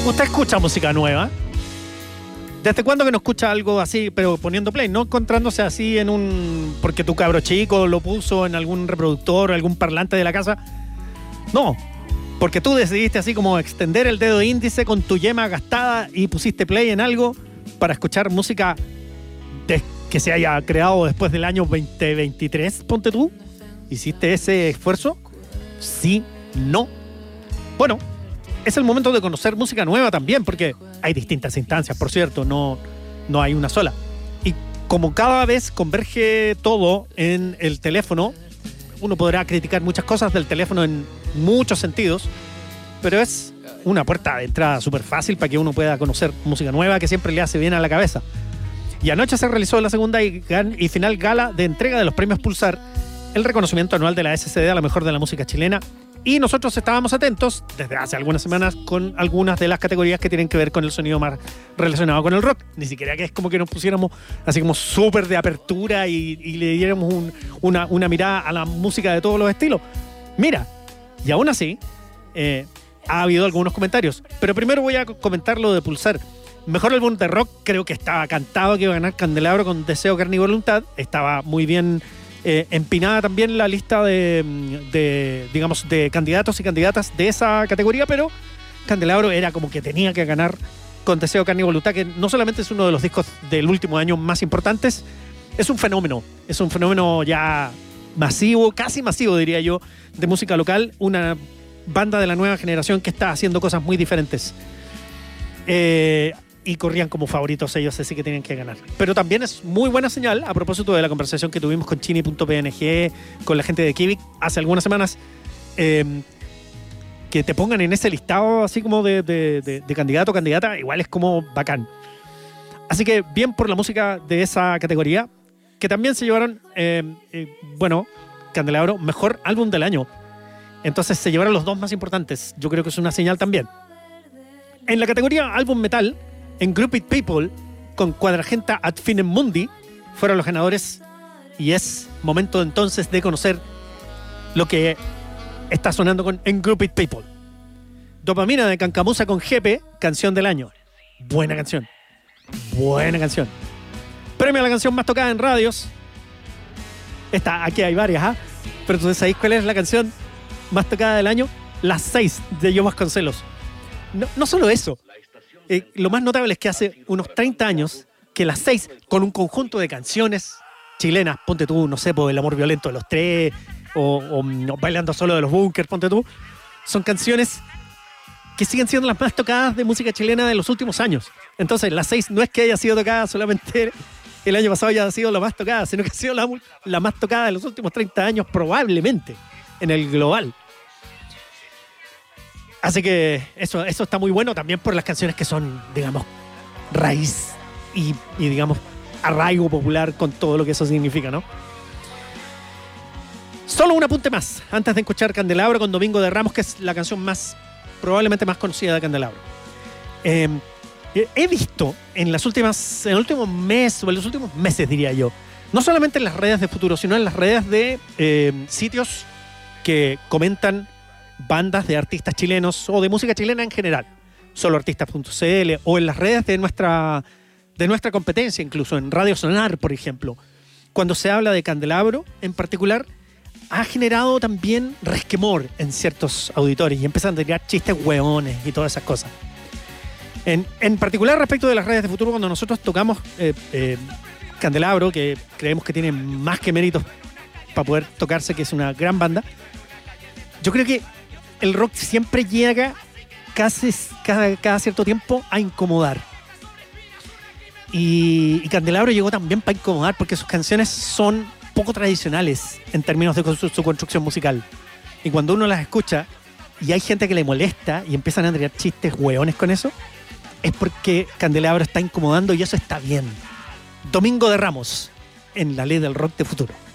¿Usted escucha música nueva? ¿Desde cuándo que no escucha algo así, pero poniendo play? No encontrándose así en un... porque tu cabro chico lo puso en algún reproductor, algún parlante de la casa. No, porque tú decidiste así como extender el dedo índice con tu yema gastada y pusiste play en algo para escuchar música que se haya creado después del año 2023, ponte tú. ¿Hiciste ese esfuerzo? Sí, no. Bueno, es el momento de conocer música nueva también, porque hay distintas instancias, por cierto, no hay una sola. Y como cada vez converge todo en el teléfono, uno podrá criticar muchas cosas del teléfono en muchos sentidos, pero es una puerta de entrada súper fácil para que uno pueda conocer música nueva que siempre le hace bien a la cabeza. Y anoche se realizó la segunda y final gala de entrega de los premios Pulsar, el reconocimiento anual de la SCD a la mejor de la música chilena. Y nosotros estábamos atentos desde hace algunas semanas con algunas de las categorías que tienen que ver con el sonido más relacionado con el rock. Ni siquiera que es como que nos pusiéramos así como súper de apertura y le diéramos una mirada a la música de todos los estilos. Mira, y aún así ha habido algunos comentarios. Pero primero voy a comentar lo de Pulsar. Mejor álbum de rock, creo que estaba cantado que iba a ganar Candelabro con Deseo, Carne y Voluntad. Estaba muy bien empinada también la lista de candidatos y candidatas de esa categoría, pero Candelabro era como que tenía que ganar con Deseo, Carne y Voluntad, que no solamente es uno de los discos del último año más importantes, es un fenómeno ya masivo, casi masivo diría yo, de música local, una banda de la nueva generación que está haciendo cosas muy diferentes. Y corrían como favoritos ellos, así que tenían que ganar. Pero también es muy buena señal, a propósito de la conversación que tuvimos con Chini.png, con la gente de Kivik hace algunas semanas, que te pongan en ese listado así como de candidato o candidata, igual es como bacán. Así que bien por la música de esa categoría, que también se llevaron, Candelabro, mejor álbum del año. Entonces se llevaron los dos más importantes. Yo creo que es una señal también. En la categoría álbum metal, en Group It People, con Quadragenta Ad Finem Mundi, fueron los ganadores. Y es momento entonces de conocer lo que está sonando en Group It People. Dopamina de Cancamusa con Jepe, canción del año. Buena canción. Premio a la canción más tocada en radios. Aquí hay varias, pero entonces ¿sabéis cuál es la canción más tocada del año? Las 6 de Yo Vasconcelos. No solo eso. Lo más notable es que hace unos 30 años que las 6, con un conjunto de canciones chilenas, ponte tú, no sé, por El amor violento de los Tres, o Bailando solo de los Bunkers, ponte tú, son canciones que siguen siendo las más tocadas de música chilena de los últimos años. Entonces, las 6 no es que haya sido tocada solamente el año pasado, haya sido la más tocada, sino que ha sido la más tocada de los últimos 30 años, probablemente, en el global. Así que eso está muy bueno también por las canciones que son, digamos, raíz y digamos, arraigo popular con todo lo que eso significa, ¿no? Solo un apunte más, antes de escuchar Candelabro con Domingo de Ramos, que es la canción probablemente más conocida de Candelabro. He visto en el último mes, o en los últimos meses, diría yo, no solamente en las redes de Futuro, sino en las redes de sitios que comentan bandas de artistas chilenos o de música chilena en general, soloartistas.cl, o en las redes de nuestra competencia, incluso en Radio Sonar, por ejemplo. Cuando se habla de Candelabro en particular, ha generado también resquemor en ciertos auditores y empiezan a tirar chistes hueones y todas esas cosas. En particular respecto de las redes de Futuro, cuando nosotros tocamos Candelabro, que creemos que tiene más que méritos para poder tocarse, que es una gran banda, yo creo que el rock siempre llega cada cierto tiempo a incomodar. Y Candelabro llegó también para incomodar porque sus canciones son poco tradicionales en términos de su construcción musical. Y cuando uno las escucha y hay gente que le molesta y empiezan a tirar chistes hueones con eso, es porque Candelabro está incomodando y eso está bien. Domingo de Ramos, en la ley del rock de Futuro.